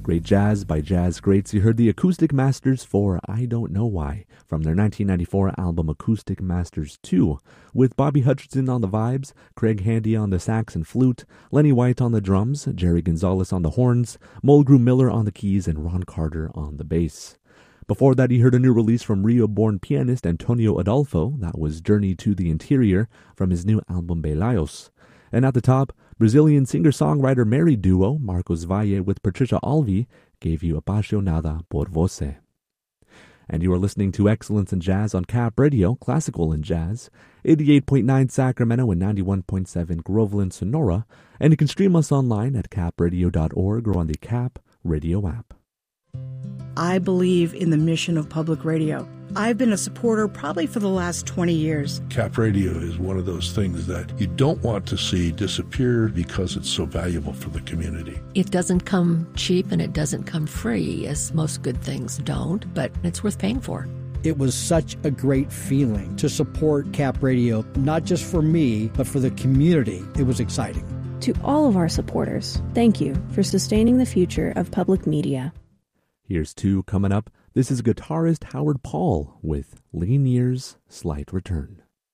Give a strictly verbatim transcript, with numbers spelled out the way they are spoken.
Great jazz by jazz greats. You heard the Acoustic Masters for I Don't Know Why from their nineteen ninety-four album Acoustic Masters two, with Bobby Hutcherson on the vibes, Craig Handy on the sax and flute, Lenny White on the drums, Jerry Gonzalez on the horns, Mulgrew Miller on the keys, and Ron Carter on the bass. Before that, you heard a new release from Rio-born pianist Antonio Adolfo. That was Journey to the Interior from his new album Belayos. And at the top, Brazilian singer-songwriter married duo Marcos Valle with Patricia Alvi gave you Apaixonada por Você. And you are listening to Excellence in Jazz on C A P Radio, Classical and Jazz, eighty-eight point nine Sacramento and ninety-one point seven Groveland, Sonora. And you can stream us online at cap radio dot org or on the C A P Radio app. I believe in the mission of public radio. I've been a supporter probably for the last twenty years. C A P Radio is one of those things that you don't want to see disappear because it's so valuable for the community. It doesn't come cheap and it doesn't come free, as most good things don't, but it's worth paying for. It was such a great feeling to support C A P Radio, not just for me, but for the community. It was exciting. To all of our supporters, thank you for sustaining the future of public media. Here's two coming up. This is guitarist Howard Paul with Lean Years, Slight Return.